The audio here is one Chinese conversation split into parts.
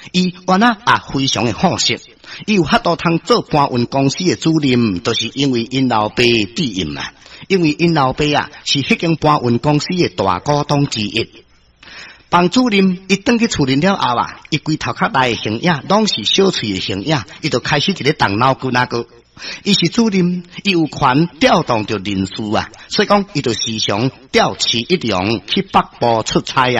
伊原来非常的好色，伊有法度通做搬运公司的主任，就是因为因老爸庇荫嘛。因为因老爸是迄间搬运公司的大股东之一。房主任一登去厝里了后伊规头壳内的形影拢是小翠的形影，伊就开始伫咧动脑筋个。伊是主任，伊有权调动着人事所以讲伊就时常调齐一良去北部出差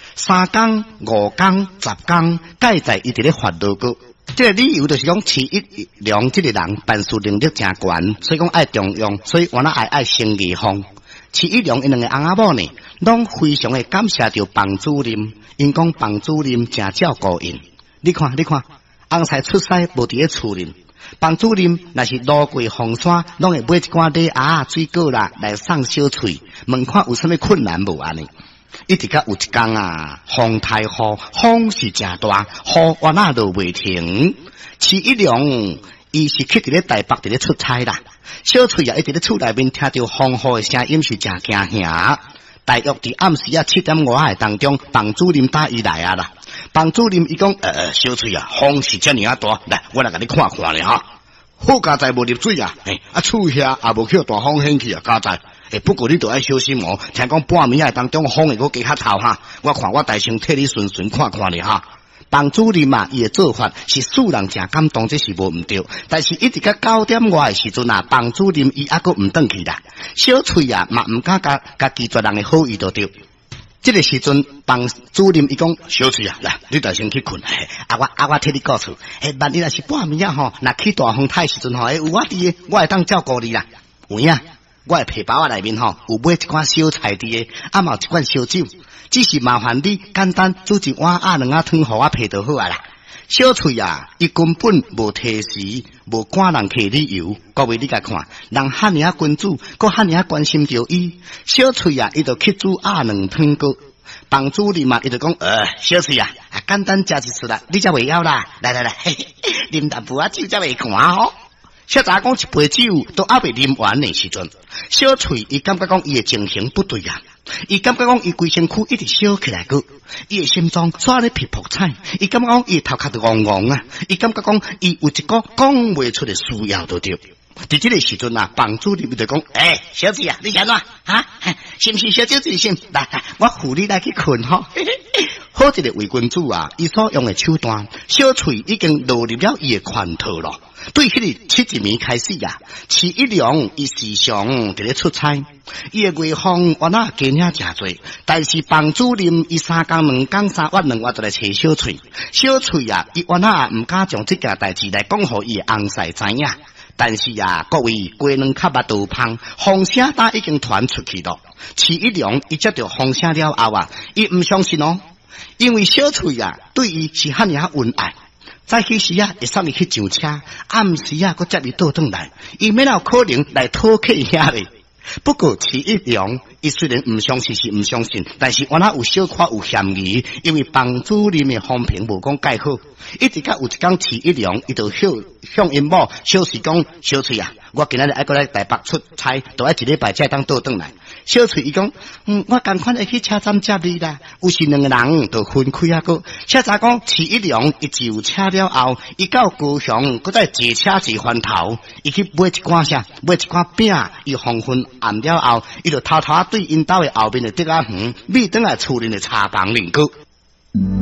3天、5天、10天，介在伊伫咧发牢沟。这个理由就是讲，齐一良这个人办事能力真悬，所以讲爱重用，所以我那爱升艺风。齐一良因两个翁仔某呢，拢非常的感谢着房主任，因讲房主任真照顾因。你看，翁婿出师无伫咧厝里，房主任若是路过红山，拢会买一罐礼鸭、水果啦来送小翠，问看有啥物困难无安尼。一直到有一天风太雨，风是真大，雨原来都袂停。齐一良伊是去伫咧台北伫咧出差啦，小翠一直咧厝内面听到风雨的声音是真惊吓。大约伫暗时7点5的当中，房主任带伊来啦。房主任伊讲小翠风是遮尔大，来我来甲你看看咧好佳哉无入水厝遐也无去大风掀去佳哉。不过你都要小心哦，听讲半暝当中风会搁加较透我看我大声替你顺看看咧房主任伊的做法是使人真感动，这是无毋对。但是一直到9点外的时阵房主任伊还阁毋转去啦，小翠嘛毋敢甲拒绝人的好意就对。这个时阵，房主任伊讲小翠来，你大声去困我替你告诉万一若是半暝若起大风台时阵有我伫的，我会当照顾你啦。有影。我的皮包内面有买一罐小菜伫的，嘛有一罐烧酒，只是麻烦你简单煮一碗2两汤互我配就好啦。小翠伊根本无提示，无赶人客理由。各位你甲看，人遐尔君主，搁遐尔关心着伊。小翠伊就去煮2两汤个。房主任伊就讲小翠简单食一次啦，你才袂晓啦。来，啉淡薄酒才袂寒小查讲一杯酒都还未啉完的时阵，小翠伊感觉讲伊的情形不对伊感觉讲伊规身躯一直烧起来个，伊的心脏刷咧皮扑彩，伊感觉讲伊头壳都戆戆伊感觉讲伊有一个讲袂出的需要就对。伫这个时阵房主任就讲小姐你安怎是不是小酒醉心？来，我扶你来去困好一个伪君主伊所用的手段，小翠已经落入了伊的圈套了。对迄个7年开始齐一良伊时常伫咧出差，伊的月俸原来加领真多，但是房主任伊3天2天3晚2晚就来找小翠，小翠伊原来毋敢将这件代志来讲互伊的翁婿知影。但是各位鸡卵较捌都芳，风声已经传出去了。齐一良伊接到风声了后伊毋相信因为小翠对伊是遐尔恩爱。早起时会送伊去上车，暗时搁接伊倒转来，伊免有可能来讨客遐咧。不过齐一良伊虽然毋相信是毋相信，但是原来有小可有嫌疑，因为房主任的风评无讲介好。一直到有一天齐一良伊就向因某小翠讲，小翠我今仔日爱过来台北出差，都要一礼拜才当倒转来。小翠伊讲我赶快会去车站接你啦。有时两个人就分开个。车查讲齐一良伊就车了后，伊到高雄搁再坐车坐翻头，伊去买一罐饼，伊黄昏暗了后，伊就偷偷对因兜的后面的竹仔园，米转来厝里的茶房里去。